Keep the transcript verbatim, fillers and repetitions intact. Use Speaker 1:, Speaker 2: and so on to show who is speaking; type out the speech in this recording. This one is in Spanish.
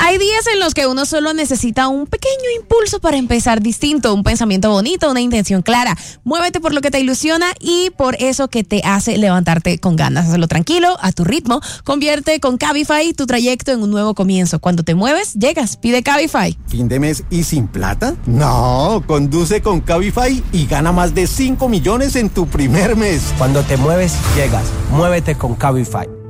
Speaker 1: Hay días en los que uno solo necesita un pequeño impulso para empezar distinto, un pensamiento bonito, una intención clara. Muévete por lo que te ilusiona y por eso que te hace levantarte con ganas. Hazlo tranquilo, a tu ritmo. Convierte con Cabify tu trayecto en un nuevo comienzo. Cuando te mueves, llegas. Pide Cabify.
Speaker 2: ¿Fin de mes y sin plata? No, conduce con Cabify y gana más de cinco millones en tu primer mes.
Speaker 3: Cuando te mueves, llegas. Muévete con Cabify.